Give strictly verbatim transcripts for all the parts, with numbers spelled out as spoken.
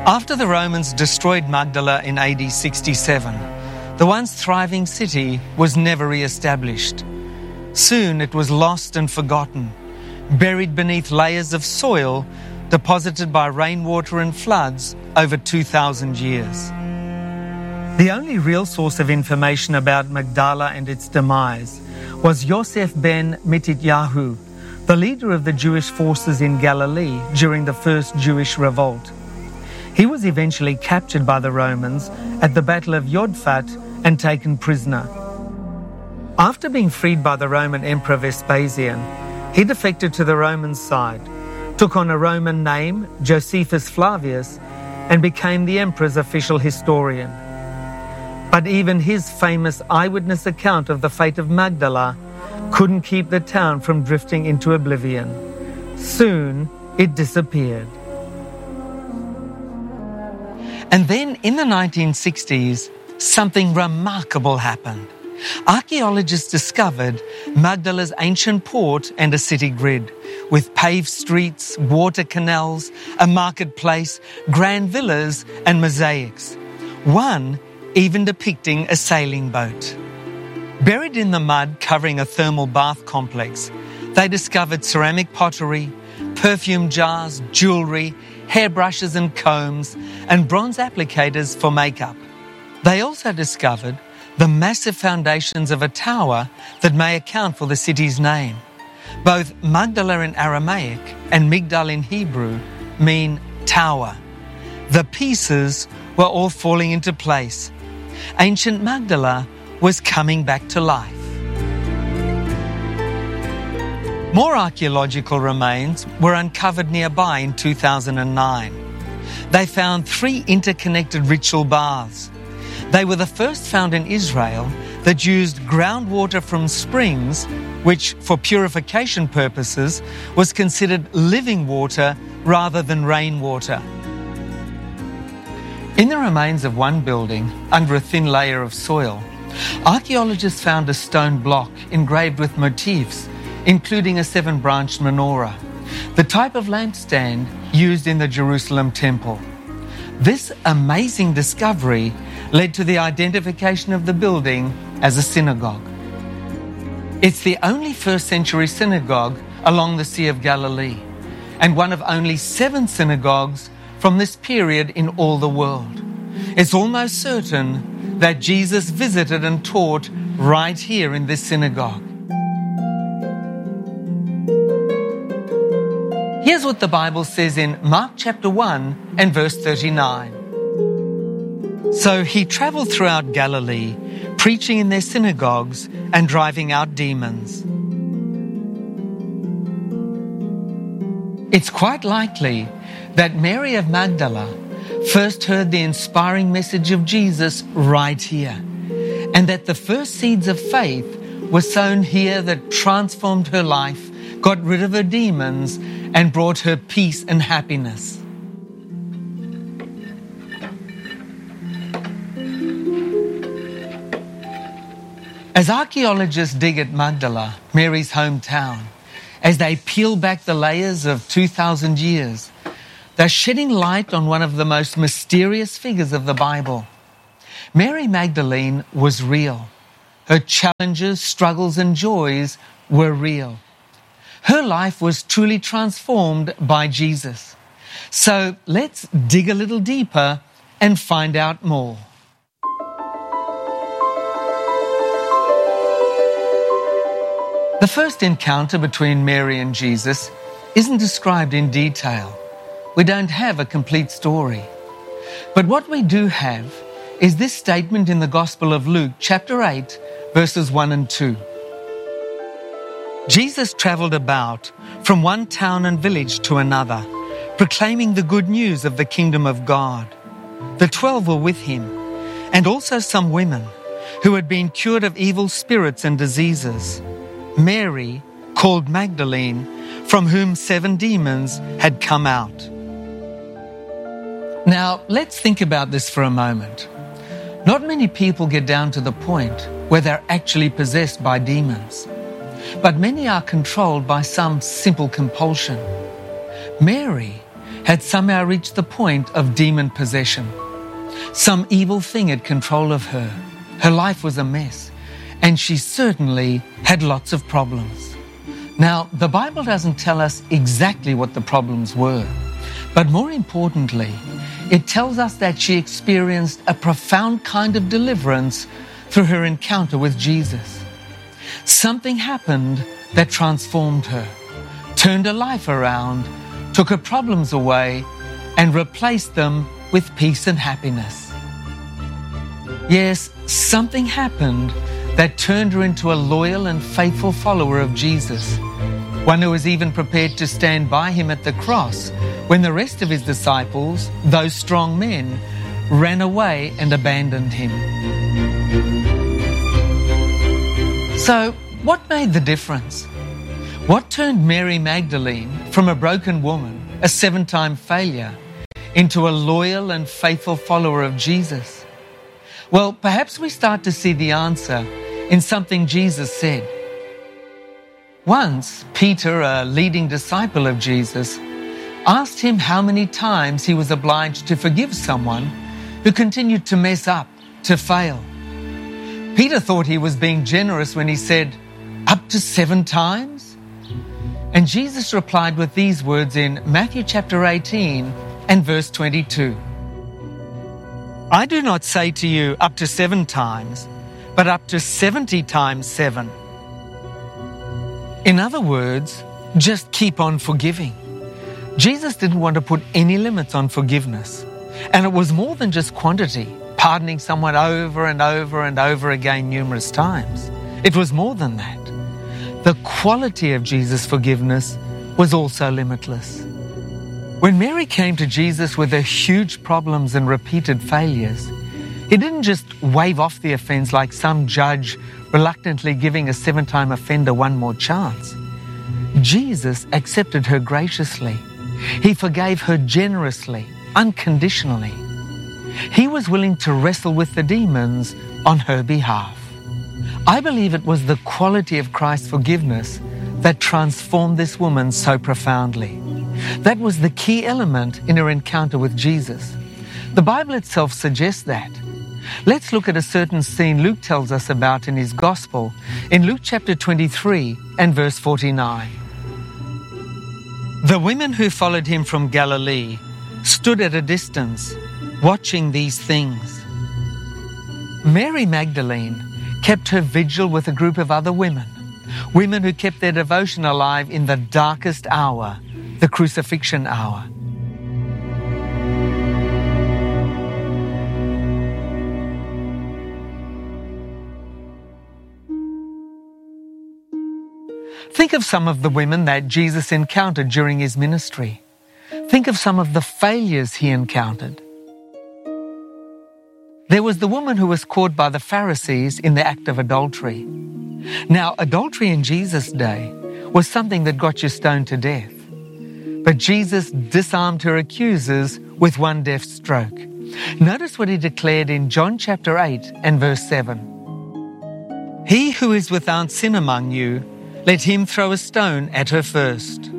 After the Romans destroyed Magdala in A D sixty-seven, the once thriving city was never re-established. Soon it was lost and forgotten, buried beneath layers of soil deposited by rainwater and floods over two thousand years. The only real source of information about Magdala and its demise was Yosef ben Mitityahu, the leader of the Jewish forces in Galilee during the first Jewish revolt. He was eventually captured by the Romans at the Battle of Yodfat and taken prisoner. After being freed by the Roman Emperor Vespasian, he defected to the Roman side, took on a Roman name, Josephus Flavius, and became the emperor's official historian. But even his famous eyewitness account of the fate of Magdala couldn't keep the town from drifting into oblivion. Soon, it disappeared. And then in the nineteen sixties, something remarkable happened. Archaeologists discovered Magdala's ancient port and a city grid, with paved streets, water canals, a marketplace, grand villas and mosaics. One even depicting a sailing boat. Buried in the mud covering a thermal bath complex, they discovered ceramic pottery, perfume jars, jewellery, hairbrushes and combs, and bronze applicators for makeup. They also discovered the massive foundations of a tower that may account for the city's name. Both Magdala in Aramaic and Migdal in Hebrew mean tower. The pieces were all falling into place. Ancient Magdala was coming back to life. More archaeological remains were uncovered nearby in two thousand nine. They found three interconnected ritual baths. They were the first found in Israel that used groundwater from springs, which for purification purposes was considered living water rather than rainwater. In the remains of one building, under a thin layer of soil, archaeologists found a stone block engraved with motifs, including a seven-branched menorah, the type of lampstand used in the Jerusalem temple. This amazing discovery led to the identification of the building as a synagogue. It's the only first-century synagogue along the Sea of Galilee, and one of only seven synagogues from this period in all the world. It's almost certain that Jesus visited and taught right here in this synagogue. Here's what the Bible says in Mark chapter one and verse thirty-nine. So he traveled throughout Galilee, preaching in their synagogues and driving out demons. It's quite likely that Mary of Magdala first heard the inspiring message of Jesus right here, and that the first seeds of faith were sown here that transformed her life, got rid of her demons, and brought her peace and happiness. As archaeologists dig at Magdala, Mary's hometown, as they peel back the layers of two thousand years, they're shedding light on one of the most mysterious figures of the Bible. Mary Magdalene was real. Her challenges, struggles, and joys were real. Her life was truly transformed by Jesus. So let's dig a little deeper and find out more. The first encounter between Mary and Jesus isn't described in detail. We don't have a complete story. But what we do have is this statement in the Gospel of Luke, chapter eight, verses one and two. Jesus traveled about from one town and village to another, proclaiming the good news of the kingdom of God. The twelve were with him, and also some women who had been cured of evil spirits and diseases. Mary, called Magdalene, from whom seven demons had come out. Now, let's think about this for a moment. Not many people get down to the point where they're actually possessed by demons, but many are controlled by some simple compulsion. Mary had somehow reached the point of demon possession. Some evil thing had control of her. Her life was a mess, and she certainly had lots of problems. Now, the Bible doesn't tell us exactly what the problems were, but more importantly, it tells us that she experienced a profound kind of deliverance through her encounter with Jesus. Something happened that transformed her, turned her life around, took her problems away, and replaced them with peace and happiness. Yes, something happened that turned her into a loyal and faithful follower of Jesus, one who was even prepared to stand by him at the cross when the rest of his disciples, those strong men, ran away and abandoned him. So, what made the difference? What turned Mary Magdalene from a broken woman, a seven-time failure, into a loyal and faithful follower of Jesus? Well, perhaps we start to see the answer in something Jesus said. Once, Peter, a leading disciple of Jesus, asked him how many times he was obliged to forgive someone who continued to mess up, to fail. Peter thought he was being generous when he said, "Up to seven times?" And Jesus replied with these words in Matthew chapter eighteen and verse twenty-two. "I do not say to you up to seven times, but up to seventy times seven." In other words, just keep on forgiving. Jesus didn't want to put any limits on forgiveness. And it was more than just quantity, pardoning someone over and over and over again numerous times. It was more than that. The quality of Jesus' forgiveness was also limitless. When Mary came to Jesus with her huge problems and repeated failures, he didn't just wave off the offense like some judge reluctantly giving a seven-time offender one more chance. Jesus accepted her graciously. He forgave her generously, unconditionally. He was willing to wrestle with the demons on her behalf. I believe it was the quality of Christ's forgiveness that transformed this woman so profoundly. That was the key element in her encounter with Jesus. The Bible itself suggests that. Let's look at a certain scene Luke tells us about in his Gospel in Luke chapter twenty-three and verse forty-nine. The women who followed him from Galilee stood at a distance, watching these things. Mary Magdalene kept her vigil with a group of other women, women who kept their devotion alive in the darkest hour, the crucifixion hour. Think of some of the women that Jesus encountered during his ministry. Think of some of the failures he encountered. There was the woman who was caught by the Pharisees in the act of adultery. Now, adultery in Jesus' day was something that got you stoned to death. But Jesus disarmed her accusers with one deft stroke. Notice what he declared in John chapter eight and verse seven. "He who is without sin among you, let him throw a stone at her first."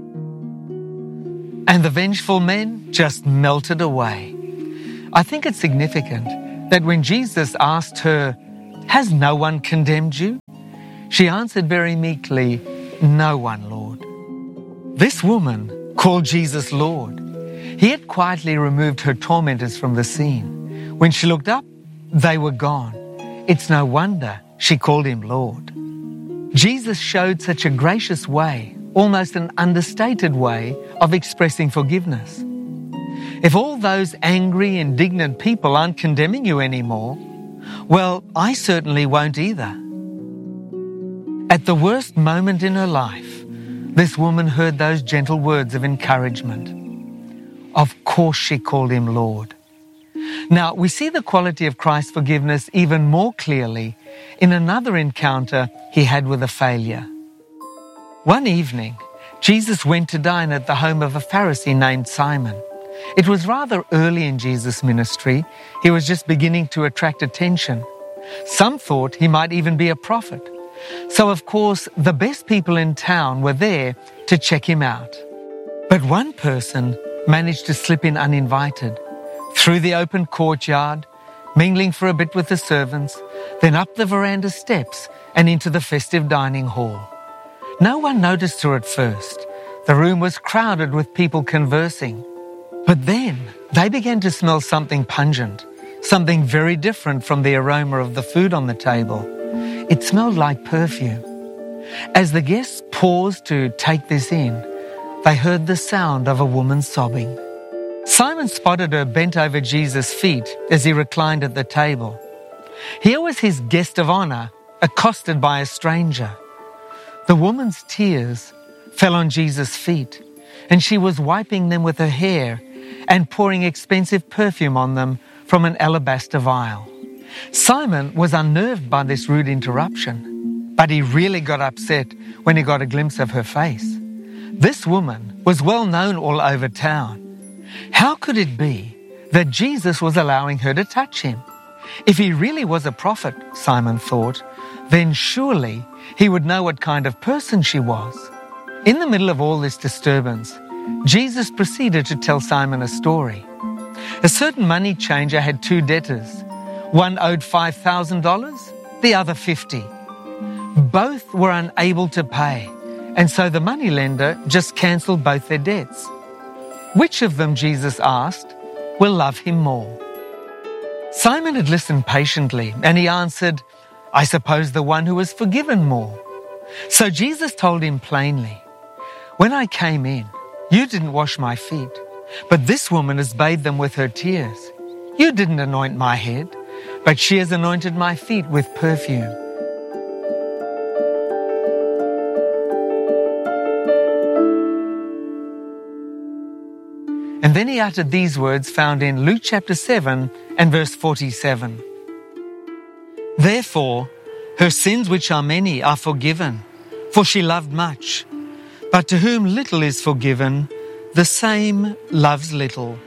And the vengeful men just melted away. I think it's significant that when Jesus asked her, "Has no one condemned you?" she answered very meekly, "No one, Lord." This woman called Jesus Lord. He had quietly removed her tormentors from the scene. When she looked up, they were gone. It's no wonder she called him Lord. Jesus showed such a gracious way, almost an understated way, of expressing forgiveness. If all those angry, indignant people aren't condemning you anymore, well, I certainly won't either. At the worst moment in her life, this woman heard those gentle words of encouragement. Of course she called him Lord. Now, we see the quality of Christ's forgiveness even more clearly in another encounter he had with a failure. One evening, Jesus went to dine at the home of a Pharisee named Simon. It was rather early in Jesus' ministry. He was just beginning to attract attention. Some thought he might even be a prophet. So, of course, the best people in town were there to check him out. But one person managed to slip in uninvited, through the open courtyard, mingling for a bit with the servants, then up the veranda steps and into the festive dining hall. No one noticed her at first. The room was crowded with people conversing. But then they began to smell something pungent, something very different from the aroma of the food on the table. It smelled like perfume. As the guests paused to take this in, they heard the sound of a woman sobbing. Simon spotted her bent over Jesus' feet as he reclined at the table. Here was his guest of honor, accosted by a stranger. The woman's tears fell on Jesus' feet, and she was wiping them with her hair and pouring expensive perfume on them from an alabaster vial. Simon was unnerved by this rude interruption, but he really got upset when he got a glimpse of her face. This woman was well known all over town. How could it be that Jesus was allowing her to touch him? If he really was a prophet, Simon thought, then surely he would know what kind of person she was. In the middle of all this disturbance, Jesus proceeded to tell Simon a story. A certain money changer had two debtors. One owed five thousand dollars, the other fifty. Both were unable to pay, and so the moneylender just cancelled both their debts. Which of them, Jesus asked, will love him more? Simon had listened patiently, and he answered, I suppose the one who was forgiven more. So Jesus told him plainly, when I came in, you didn't wash my feet, but this woman has bathed them with her tears. You didn't anoint my head, but she has anointed my feet with perfume. And then he uttered these words found in Luke chapter seven and verse forty-seven. Therefore, her sins, which are many, are forgiven, for she loved much. But to whom little is forgiven, the same loves little.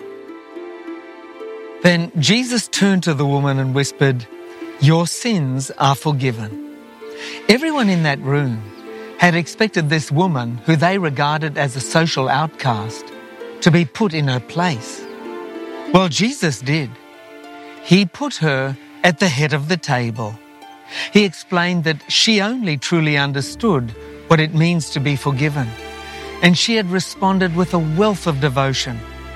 Then Jesus turned to the woman and whispered, your sins are forgiven. Everyone in that room had expected this woman, who they regarded as a social outcast, to be put in her place. Well, Jesus did. He put her at the head of the table. He explained that she only truly understood what it means to be forgiven, and she had responded with a wealth of devotion.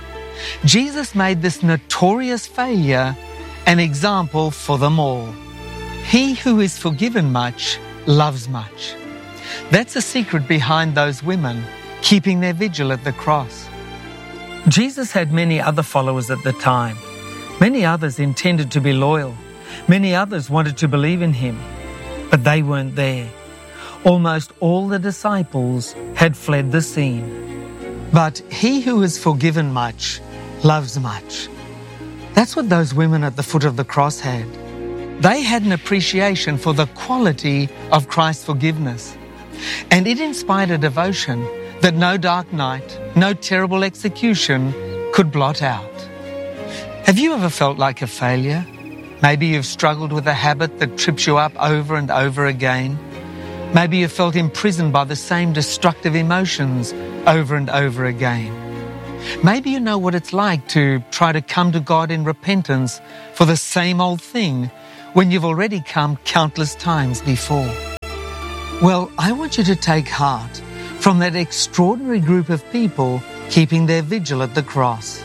Jesus made this notorious failure an example for them all. He who is forgiven much loves much. That's the secret behind those women keeping their vigil at the cross. Jesus had many other followers at the time. Many others intended to be loyal. Many others wanted to believe in him, but they weren't there. Almost all the disciples had fled the scene. But he who is forgiven much loves much. That's what those women at the foot of the cross had. They had an appreciation for the quality of Christ's forgiveness, and it inspired a devotion that no dark night, no terrible execution could blot out. Have you ever felt like a failure? Maybe you've struggled with a habit that trips you up over and over again. Maybe you've felt imprisoned by the same destructive emotions over and over again. Maybe you know what it's like to try to come to God in repentance for the same old thing when you've already come countless times before. Well, I want you to take heart from that extraordinary group of people keeping their vigil at the cross.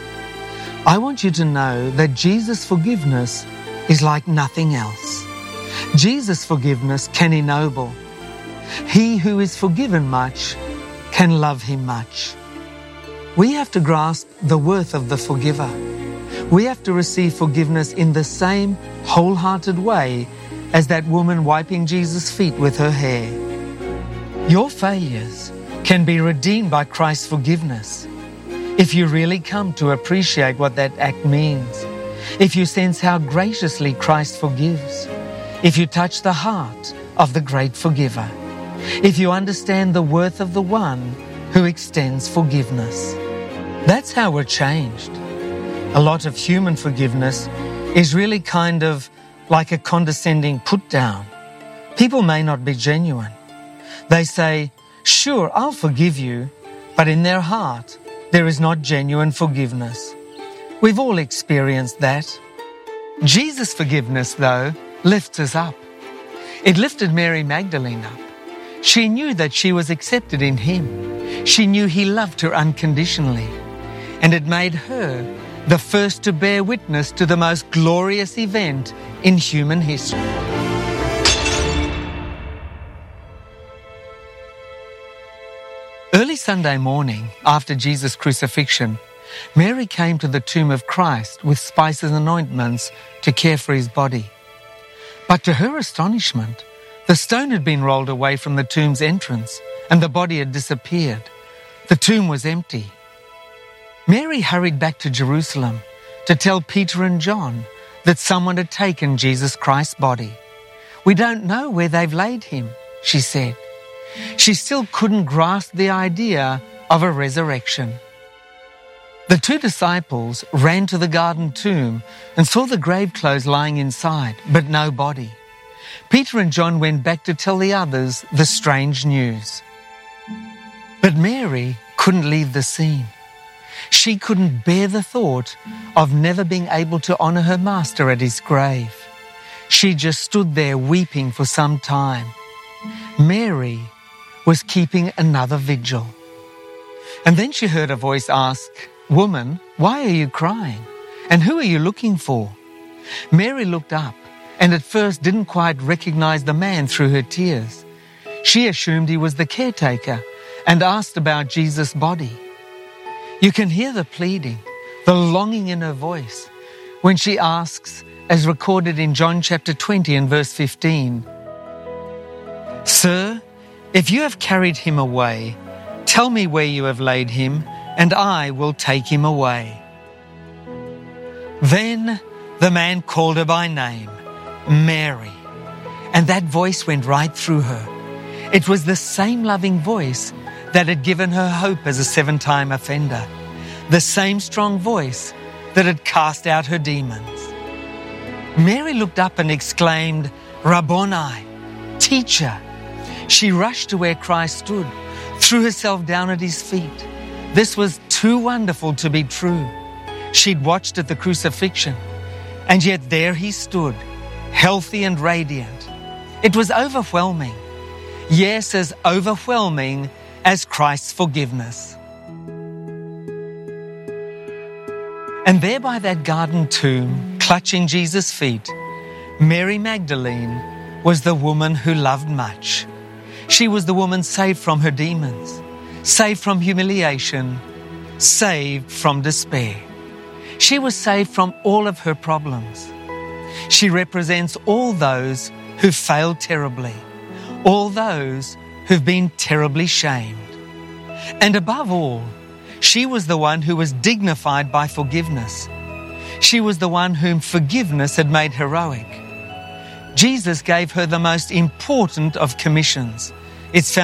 I want you to know that Jesus' forgiveness is like nothing else. Jesus' forgiveness can ennoble. He who is forgiven much can love him much. We have to grasp the worth of the forgiver. We have to receive forgiveness in the same wholehearted way as that woman wiping Jesus' feet with her hair. Your failures can be redeemed by Christ's forgiveness if you really come to appreciate what that act means, if you sense how graciously Christ forgives, if you touch the heart of the great forgiver, if you understand the worth of the one who extends forgiveness. That's how we're changed. A lot of human forgiveness is really kind of like a condescending put-down. People may not be genuine. They say, sure, I'll forgive you, but in their heart, there is not genuine forgiveness. We've all experienced that. Jesus' forgiveness, though, lifts us up. It lifted Mary Magdalene up. She knew that she was accepted in Him. She knew He loved her unconditionally. And it made her the first to bear witness to the most glorious event in human history. Early Sunday morning, after Jesus' crucifixion, Mary came to the tomb of Christ with spices and ointments to care for His body. But to her astonishment, the stone had been rolled away from the tomb's entrance and the body had disappeared. The tomb was empty. Mary hurried back to Jerusalem to tell Peter and John that someone had taken Jesus Christ's body. "We don't know where they've laid Him," she said. She still couldn't grasp the idea of a resurrection. The two disciples ran to the garden tomb and saw the grave clothes lying inside, but no body. Peter and John went back to tell the others the strange news. But Mary couldn't leave the scene. She couldn't bear the thought of never being able to honor her Master at His grave. She just stood there weeping for some time. Mary was keeping another vigil. And then she heard a voice ask, "Woman, why are you crying? And who are you looking for?" Mary looked up and at first didn't quite recognize the man through her tears. She assumed he was the caretaker and asked about Jesus' body. You can hear the pleading, the longing in her voice when she asks, as recorded in John chapter twenty and verse fifteen, "Sir, if you have carried Him away, tell me where you have laid Him, and I will take Him away." Then the man called her by name, Mary, and that voice went right through her. It was the same loving voice that had given her hope as a seven-time offender, the same strong voice that had cast out her demons. Mary looked up and exclaimed, "Rabboni," teacher. She rushed to where Christ stood, threw herself down at His feet. This was too wonderful to be true. She'd watched at the crucifixion, and yet there He stood, healthy and radiant. It was overwhelming. Yes, as overwhelming as Christ's forgiveness. And there by that garden tomb, clutching Jesus' feet, Mary Magdalene was the woman who loved much. She was the woman saved from her demons, saved from humiliation, saved from despair. She was saved from all of her problems. She represents all those who failed terribly, all those who've been terribly shamed. And above all, she was the one who was dignified by forgiveness. She was the one whom forgiveness had made heroic. Jesus gave her the most important of commissions. It's found